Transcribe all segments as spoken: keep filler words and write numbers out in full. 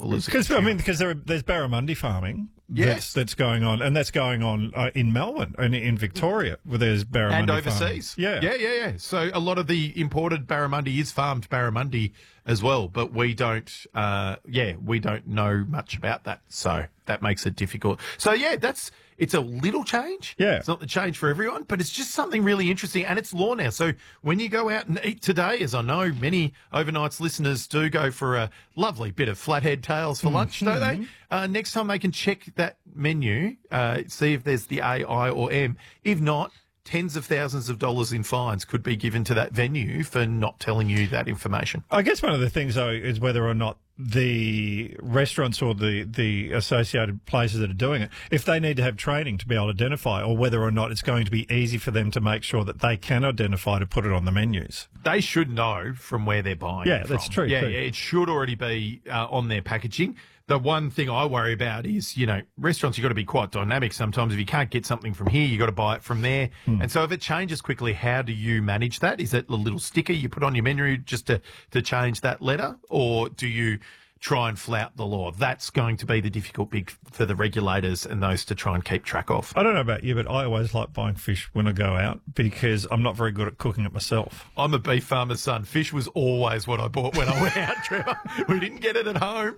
successful as Because I mean, because there are, there's barramundi farming Yes. that's, that's going on, and that's going on uh, in Melbourne and in Victoria, where there's barramundi and overseas. farming. Yeah, yeah, yeah, yeah. So a lot of the imported barramundi is farmed barramundi as well, but we don't. Uh, yeah, we don't know much about that, so that makes it difficult. So yeah, that's it's a little change. Yeah, it's not the change for everyone, but it's just something really interesting, and it's law now. So when you go out and eat today, as I know many overnights listeners do, go for a lovely bit of flathead tails for lunch, don't they? Uh, next time they can check that menu, uh, see if there's the A, I, or M. If not, tens of thousands of dollars in fines could be given to that venue for not telling you that information. I guess one of the things, though, is whether or not the restaurants or the, the associated places that are doing it, if they need to have training to be able to identify, or whether or not it's going to be easy for them to make sure that they can identify to put it on the menus. They should know from where they're buying Yeah, it that's from. true. Yeah, too. yeah, it should already be uh, on their packaging. The one thing I worry about is, you know, restaurants, you've got to be quite dynamic sometimes. If you can't get something from here, you've got to buy it from there. Hmm. And so if it changes quickly, how do you manage that? Is it a little sticker you put on your menu just to, to change that letter? Or do you try and flout the law? That's going to be the difficult bit for the regulators and those to try and keep track of. I don't know about you, but I always like buying fish when I go out because I'm not very good at cooking it myself. I'm a beef farmer's son. Fish was always what I bought when I went out, Trevor. We didn't get it at home.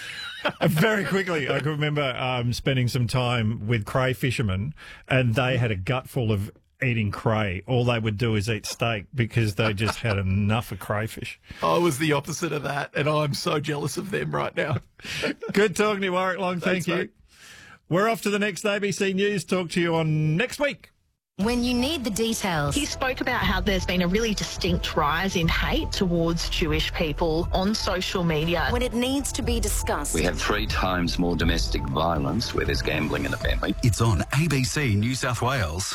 Very quickly, I can remember um, spending some time with cray fishermen, and they had a gut full of eating cray. All they would do is eat steak because they just had enough of crayfish. I was the opposite of that, and I'm so jealous of them right now. Good talking to you, Warwick Long. Thanks, Thank you. mate. We're off to the next A B C News. Talk to you on next week. When you need the details. He spoke about how there's been a really distinct rise in hate towards Jewish people on social media. When it needs to be discussed. We have three times more domestic violence where there's gambling in the family. It's on A B C New South Wales.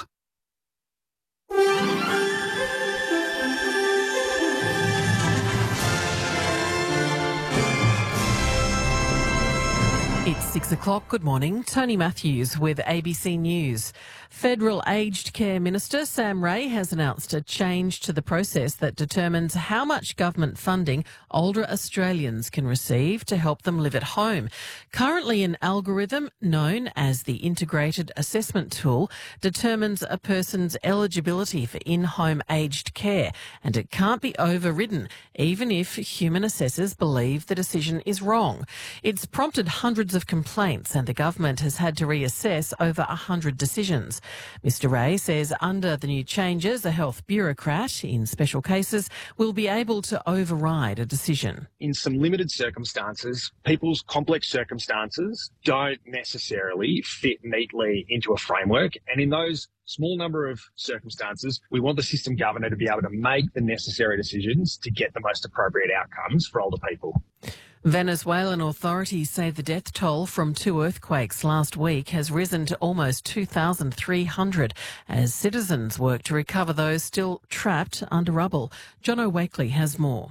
It's six o'clock. Good morning. Tony Matthews with A B C News. Federal Aged Care Minister Sam Ray has announced a change to the process that determines how much government funding older Australians can receive to help them live at home. Currently, an algorithm known as the Integrated Assessment Tool determines a person's eligibility for in-home aged care, and it can't be overridden, even if human assessors believe the decision is wrong. It's prompted hundreds of complaints, and the government has had to reassess over one hundred decisions. Mister Ray says under the new changes, a health bureaucrat in special cases will be able to override a decision. In some limited circumstances, people's complex circumstances don't necessarily fit neatly into a framework. And in those small number of circumstances, we want the system governor to be able to make the necessary decisions to get the most appropriate outcomes for older people. Venezuelan authorities say the death toll from two earthquakes last week has risen to almost two thousand three hundred as citizens work to recover those still trapped under rubble. John O'Wakely has more.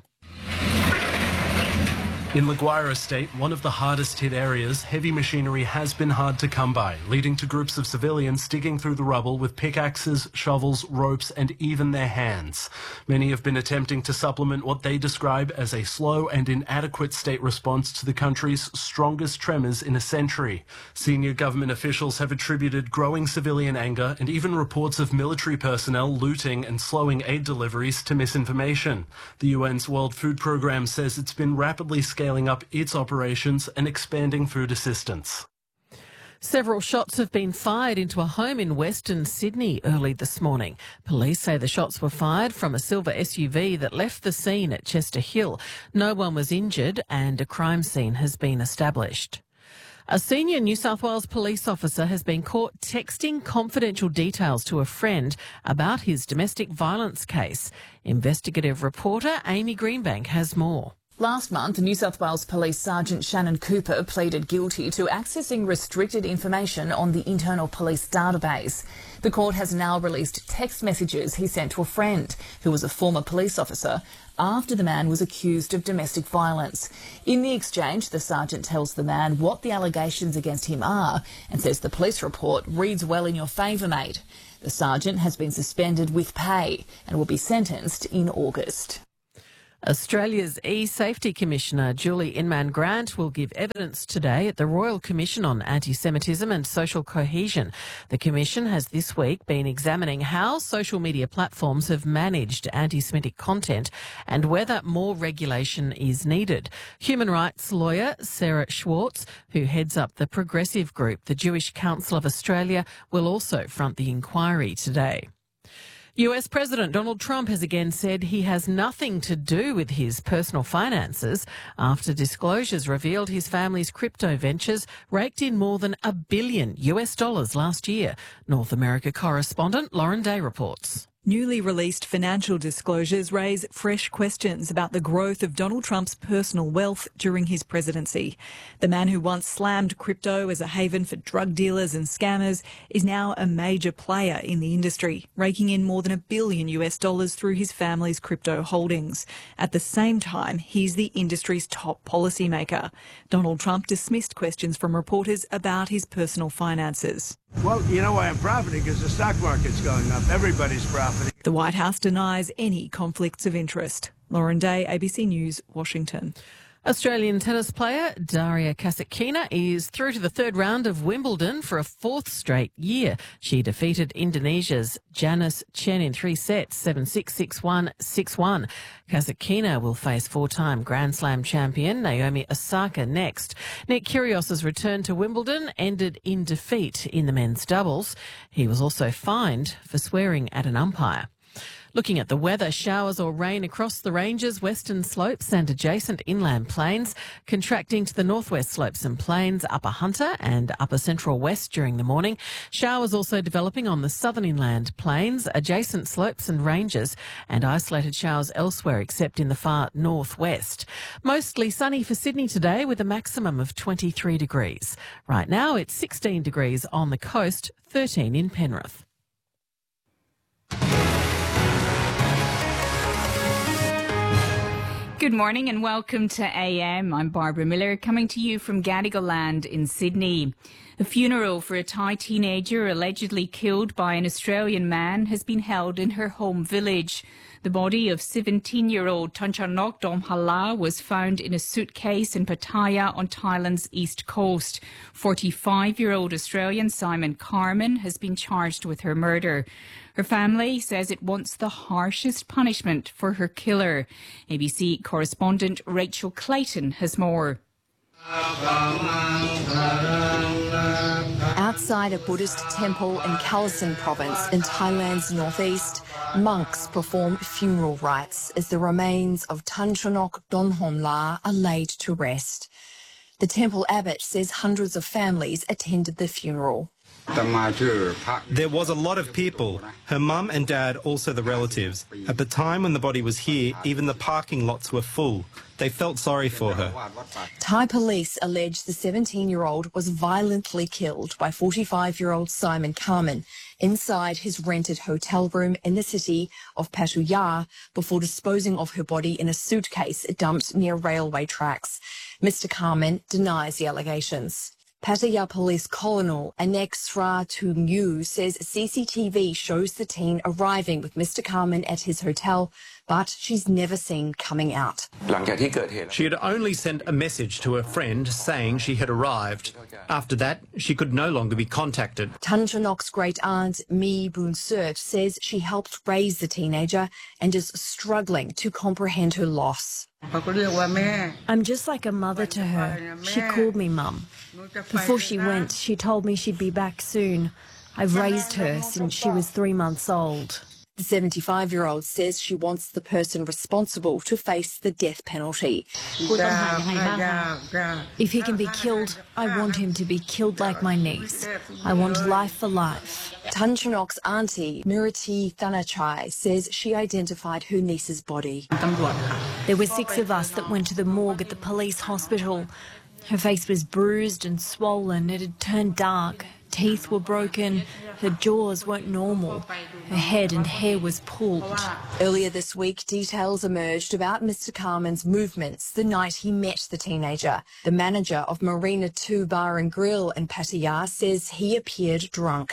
In La Guaira State, one of the hardest hit areas, heavy machinery has been hard to come by, leading to groups of civilians digging through the rubble with pickaxes, shovels, ropes and even their hands. Many have been attempting to supplement what they describe as a slow and inadequate state response to the country's strongest tremors in a century. Senior government officials have attributed growing civilian anger and even reports of military personnel looting and slowing aid deliveries to misinformation. The U N's World Food Programme says it's been rapidly scaling up its operations and expanding food assistance. Several shots have been fired into a home in Western Sydney early this morning. Police say the shots were fired from a silver S U V that left the scene at Chester Hill. No one was injured and a crime scene has been established. A senior New South Wales police officer has been caught texting confidential details to a friend about his domestic violence case. Investigative reporter Amy Greenbank has more. Last month, New South Wales Police Sergeant Shannon Cooper pleaded guilty to accessing restricted information on the internal police database. The court has now released text messages he sent to a friend who was a former police officer after the man was accused of domestic violence. In the exchange, the sergeant tells the man what the allegations against him are and says the police report reads well in your favour, mate. The sergeant has been suspended with pay and will be sentenced in August. Australia's E-Safety Commissioner Julie Inman-Grant will give evidence today at the Royal Commission on Anti-Semitism and Social Cohesion. The Commission has this week been examining how social media platforms have managed anti-Semitic content and whether more regulation is needed. Human rights lawyer Sarah Schwartz, who heads up the progressive group, the Jewish Council of Australia, will also front the inquiry today. U S President Donald Trump has again said he has nothing to do with his personal finances after disclosures revealed his family's crypto ventures raked in more than a billion U S dollars last year. North America correspondent Lauren Day reports. Newly released financial disclosures raise fresh questions about the growth of Donald Trump's personal wealth during his presidency. The man who once slammed crypto as a haven for drug dealers and scammers is now a major player in the industry, raking in more than a billion U S dollars through his family's crypto holdings. At the same time, he's the industry's top policymaker. Donald Trump dismissed questions from reporters about his personal finances. Well, you know why I'm profiting? Because the stock market's going up. Everybody's profiting. The White House denies any conflicts of interest. Lauren Day, A B C News, Washington. Australian tennis player Daria Kasatkina is through to the third round of Wimbledon for a fourth straight year. She defeated Indonesia's Janice Chen in three sets, seven six, six one, six one. Kasatkina will face four-time Grand Slam champion Naomi Osaka next. Nick Kyrgios's return to Wimbledon ended in defeat in the men's doubles. He was also fined for swearing at an umpire. Looking at the weather, showers or rain across the ranges, western slopes and adjacent inland plains, contracting to the northwest slopes and plains, upper Hunter and upper central west during the morning. Showers also developing on the southern inland plains, adjacent slopes and ranges, and isolated showers elsewhere except in the far northwest. Mostly sunny for Sydney today with a maximum of twenty-three degrees. Right now it's sixteen degrees on the coast, thirteen in Penrith. Good morning and welcome to A M. I'm Barbara Miller, coming to you from Gadigal Land in Sydney. A funeral for a Thai teenager allegedly killed by an Australian man has been held in her home village. The body of seventeen-year-old Tanchanok Domhala was found in a suitcase in Pattaya on Thailand's east coast. forty-five-year-old Australian Simon Carman has been charged with her murder. Her family says it wants the harshest punishment for her killer. A B C correspondent Rachel Clayton has more. Outside a Buddhist temple in Kalasin province in Thailand's northeast, monks perform funeral rites as the remains of Tanchanok Donhomla are laid to rest. The temple abbot says hundreds of families attended the funeral. There was a lot of people, her mum and dad, also the relatives. At the time when the body was here, even the parking lots were full. They felt sorry for her. Thai police allege the seventeen-year-old was violently killed by forty-five-year-old Simon Carman inside his rented hotel room in the city of Pattaya before disposing of her body in a suitcase dumped near railway tracks. Mister Carman denies the allegations. Pattaya Police Colonel Anek Sra Tumyu says C C T V shows the teen arriving with Mister Carman at his hotel, but she's never seen coming out. She had only sent a message to her friend saying she had arrived. After that, she could no longer be contacted. Tanchanok's great aunt, Mi Bunsert, says she helped raise the teenager and is struggling to comprehend her loss. I'm just like a mother to her. She called me Mum. Before she went, she told me she'd be back soon. I've raised her since she was three months old. The seventy-five-year-old says she wants the person responsible to face the death penalty. If he can be killed, I want him to be killed like my niece. I want life for life. Tanchanok's auntie, Murati Thanachai, says she identified her niece's body. There were six of us that went to the morgue at the police hospital. Her face was bruised and swollen. It had turned dark. teeth were broken, her jaws weren't normal, her head and hair was pulled. Earlier this week, details emerged about Mister Carmen's movements the night he met the teenager. The manager of Marina two Bar and Grill in Pattaya says he appeared drunk.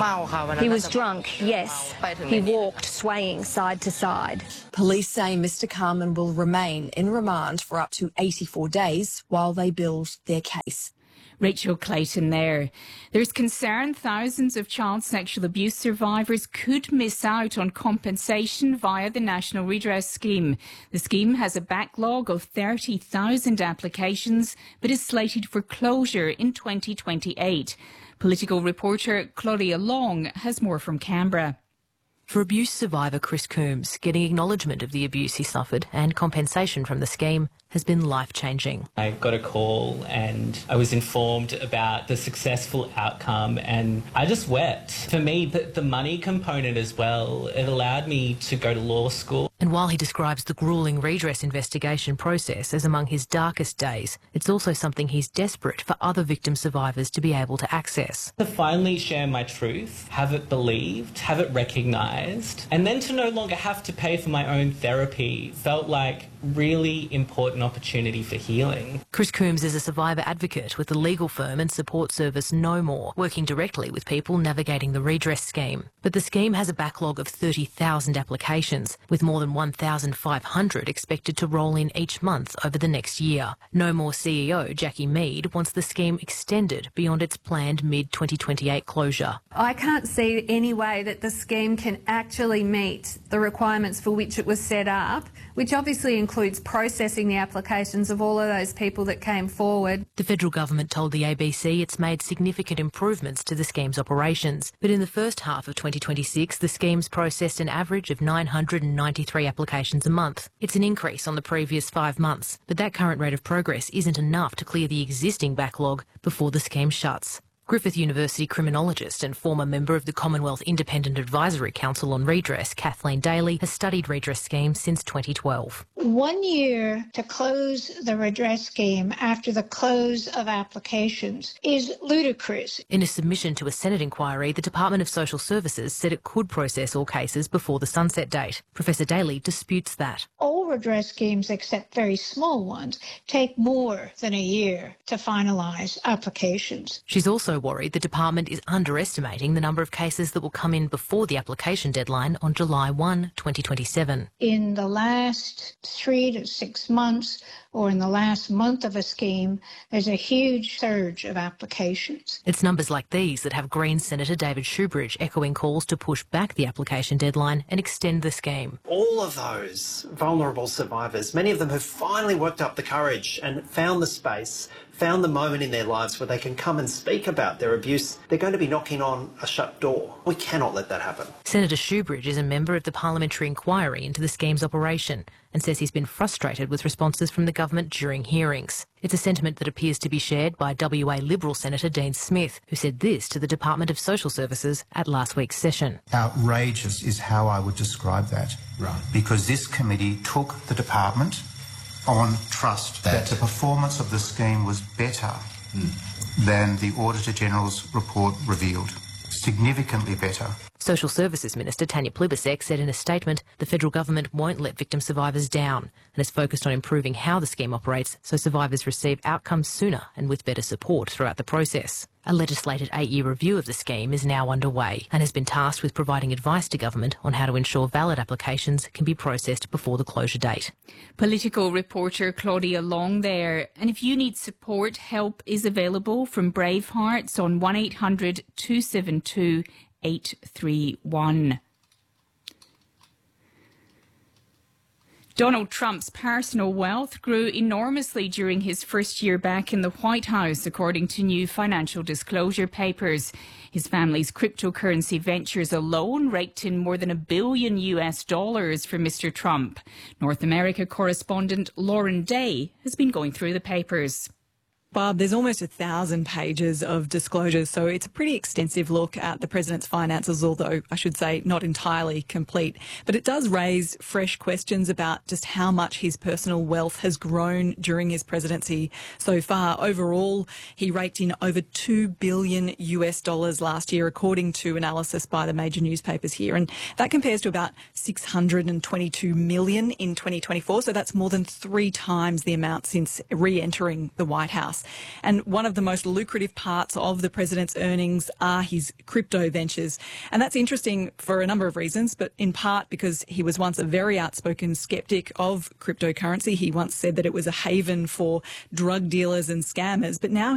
He was drunk, yes. He walked swaying side to side. Police say Mister Carmen will remain in remand for up to eighty-four days while they build their case. Rachel Clayton there. There's concern thousands of child sexual abuse survivors could miss out on compensation via the National Redress Scheme. The scheme has a backlog of thirty thousand applications but is slated for closure in twenty twenty-eight. Political reporter Claudia Long has more from Canberra. For abuse survivor Chris Coombs, getting acknowledgement of the abuse he suffered and compensation from the scheme has been life-changing. I got a call and I was informed about the successful outcome and I just wept. For me, the, the money component as well, it allowed me to go to law school. And while he describes the gruelling redress investigation process as among his darkest days, it's also something he's desperate for other victim survivors to be able to access. To finally share my truth, have it believed, have it recognised, and then to no longer have to pay for my own therapy felt like really important opportunity for healing. Chris Coombs is a survivor advocate with the legal firm and support service No More, working directly with people navigating the redress scheme. But the scheme has a backlog of thirty thousand applications, with more than one thousand five hundred expected to roll in each month over the next year. No More C E O Jackie Mead wants the scheme extended beyond its planned mid twenty twenty-eight closure. I can't see any way that the scheme can actually meet the requirements for which it was set up, which obviously includes processing the applications of all of those people that came forward. The federal government told the A B C it's made significant improvements to the scheme's operations, but in the first half of twenty twenty-six, the scheme's processed an average of nine hundred ninety-three applications a month. It's an increase on the previous five months, but that current rate of progress isn't enough to clear the existing backlog before the scheme shuts. Griffith University criminologist and former member of the Commonwealth Independent Advisory Council on Redress, Kathleen Daly, has studied redress schemes since twenty twelve. One year to close the redress scheme after the close of applications is ludicrous. In a submission to a Senate inquiry, the Department of Social Services said it could process all cases before the sunset date. Professor Daly disputes that. All redress schemes, except very small ones, take more than a year to finalise applications. She's also worried the department is underestimating the number of cases that will come in before the application deadline on July first, twenty twenty-seven. In the last three to six months, or in the last month of a scheme, there's a huge surge of applications. It's numbers like these that have Greens Senator David Shoebridge echoing calls to push back the application deadline and extend the scheme. All of those vulnerable survivors, many of them have finally worked up the courage and found the space, found the moment in their lives where they can come and speak about their abuse. They're going to be knocking on a shut door. We cannot let that happen. Senator Shoebridge is a member of the parliamentary inquiry into the scheme's operation and says he's been frustrated with responses from the government during hearings. It's a sentiment that appears to be shared by W A Liberal Senator Dean Smith, who said this to the Department of Social Services at last week's session. Outrageous is how I would describe that. Right. Because this committee took the department on trust that, that the performance of the scheme was better mm. than the Auditor General's report revealed. Significantly better. Social Services Minister Tanya Plibersek said in a statement the federal government won't let victim survivors down and is focused on improving how the scheme operates so survivors receive outcomes sooner and with better support throughout the process. A legislated eight-year review of the scheme is now underway and has been tasked with providing advice to government on how to ensure valid applications can be processed before the closure date. Political reporter Claudia Long there. And if you need support, help is available from Brave Hearts on one eight hundred two seven two eight three one. Donald Trump's personal wealth grew enormously during his first year back in the White House, according to new financial disclosure papers. His family's cryptocurrency ventures alone raked in more than a billion U S dollars for Mister Trump. North America correspondent Lauren Day has been going through the papers. Barb, there's almost a thousand pages of disclosures, so it's a pretty extensive look at the president's finances, although I should say not entirely complete. But it does raise fresh questions about just how much his personal wealth has grown during his presidency so far. Overall, he raked in over two billion US dollars last year, according to analysis by the major newspapers here. And that compares to about six hundred twenty-two million in twenty twenty-four. So that's more than three times the amount since re-entering the White House. And one of the most lucrative parts of the president's earnings are his crypto ventures. And that's interesting for a number of reasons, but in part because he was once a very outspoken skeptic of cryptocurrency. He once said that it was a haven for drug dealers and scammers, but now